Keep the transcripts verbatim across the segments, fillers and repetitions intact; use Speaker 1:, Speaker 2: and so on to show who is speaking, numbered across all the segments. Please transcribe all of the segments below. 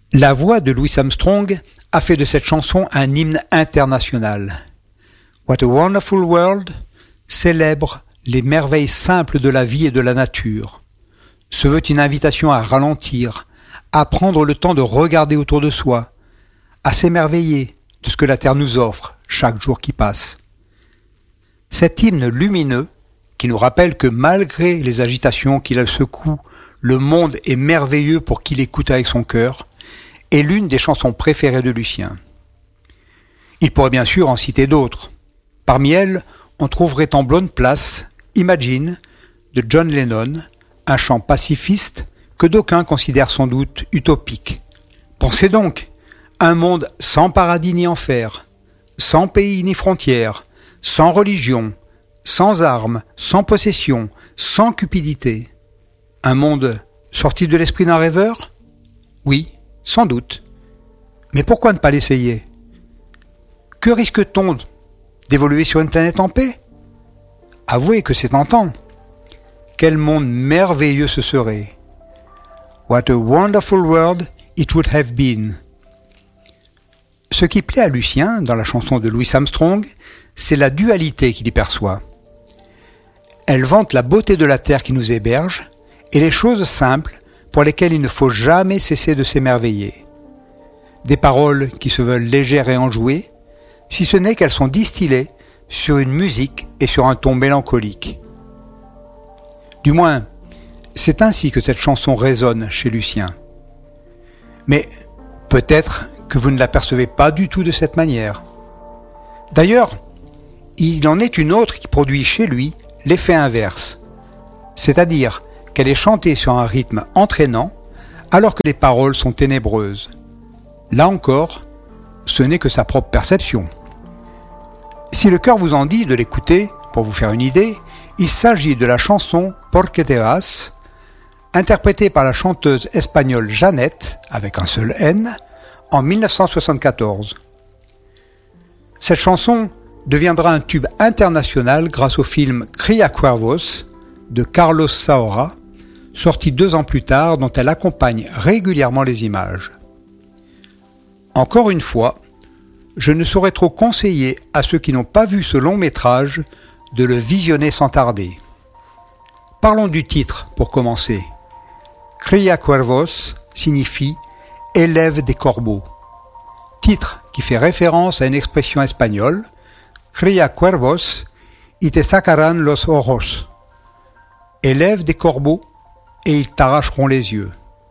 Speaker 1: La voix de Louis Armstrong a fait de cette chanson un hymne international. What a Wonderful World célèbre les merveilles simples de la vie et de la nature. Se veut une invitation à ralentir, à prendre le temps de regarder autour de soi, à s'émerveiller de ce que la Terre nous offre chaque jour qui passe. Cet hymne lumineux, qui nous rappelle que malgré les agitations qui le secouent, le monde est merveilleux pour qui l'écoute avec son cœur, est l'une des chansons préférées de Lucien. Il pourrait bien sûr en citer d'autres. Parmi elles, on trouverait en bonne place Imagine de John Lennon, un chant pacifiste que d'aucuns considèrent sans doute utopique. Pensez donc, un monde sans paradis ni enfer, sans pays ni frontières, sans religion, sans armes, sans possession, sans cupidité. Un monde sorti de l'esprit d'un rêveur ? Oui, sans doute. Mais pourquoi ne pas l'essayer ? Que risque-t-on d'évoluer sur une planète en paix ? Avouez que c'est tentant. Quel monde merveilleux ce serait. What a wonderful world it would have been. Ce qui plaît à Lucien, dans la chanson de Louis Armstrong, c'est la dualité qu'il y perçoit. Elle vante la beauté de la terre qui nous héberge et les choses simples pour lesquelles il ne faut jamais cesser de s'émerveiller. Des paroles qui se veulent légères et enjouées, si ce n'est qu'elles sont distillées sur une musique et sur un ton mélancolique. Du moins, c'est ainsi que cette chanson résonne chez Lucien. Mais peut-être que vous ne l'apercevez pas du tout de cette manière. D'ailleurs, il en est une autre qui produit chez lui l'effet inverse, c'est-à-dire qu'elle est chantée sur un rythme entraînant alors que les paroles sont ténébreuses. Là encore, ce n'est que sa propre perception. Si le cœur vous en dit de l'écouter, pour vous faire une idée, il s'agit de la chanson Porque te vas, interprétée par la chanteuse espagnole Jeanette, avec un seul N, en mille neuf cent soixante-quatorze. Cette chanson deviendra un tube international grâce au film Cría Cuervos de Carlos Saura, sorti deux ans plus tard, dont elle accompagne régulièrement les images. Encore une fois, je ne saurais trop conseiller à ceux qui n'ont pas vu ce long métrage de le visionner sans tarder. Parlons du titre pour commencer. Cría Cuervos signifie « élève des corbeaux », titre qui fait référence à une expression espagnole « Cría cuervos y te sacarán los ojos », élève des corbeaux et ils t'arracheront les yeux.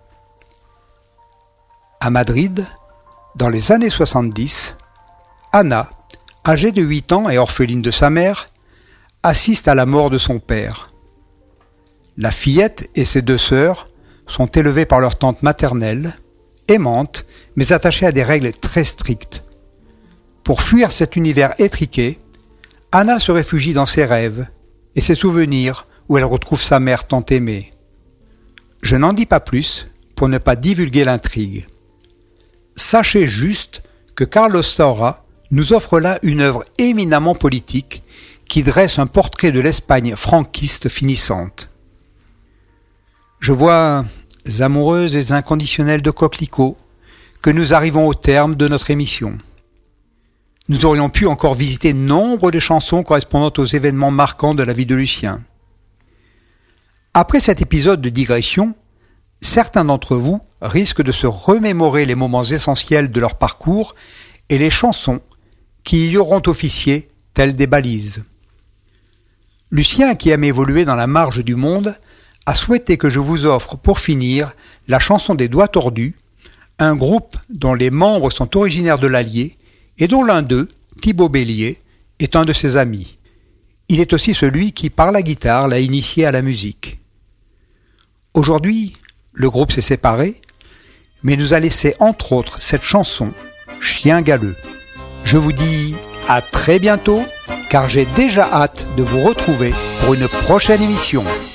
Speaker 1: À Madrid, dans les années soixante-dix, Anna, âgée de huit ans et orpheline de sa mère, assiste à la mort de son père. La fillette et ses deux sœurs sont élevées par leur tante maternelle, aimante, mais attachée à des règles très strictes. Pour fuir cet univers étriqué, Anna se réfugie dans ses rêves et ses souvenirs où elle retrouve sa mère tant aimée. Je n'en dis pas plus pour ne pas divulguer l'intrigue. Sachez juste que Carlos Saura nous offre là une œuvre éminemment politique qui dresse un portrait de l'Espagne franquiste finissante. Je vois, amoureuses et inconditionnelles de coquelicots, que nous arrivons au terme de notre émission. Nous aurions pu encore visiter nombre de chansons correspondant aux événements marquants de la vie de Lucien. Après cet épisode de digression, certains d'entre vous risquent de se remémorer les moments essentiels de leur parcours et les chansons qui y auront officié telles des balises. Lucien, qui aime évoluer dans la marge du monde, a souhaité que je vous offre pour finir la chanson des Doigts Tordus, un groupe dont les membres sont originaires de l'Allier et dont l'un d'eux, Thibaut Bélier, est un de ses amis. Il est aussi celui qui, par la guitare, l'a initié à la musique. Aujourd'hui, le groupe s'est séparé, mais nous a laissé entre autres cette chanson « Chien galeux ». Je vous dis à très bientôt, car j'ai déjà hâte de vous retrouver pour une prochaine émission.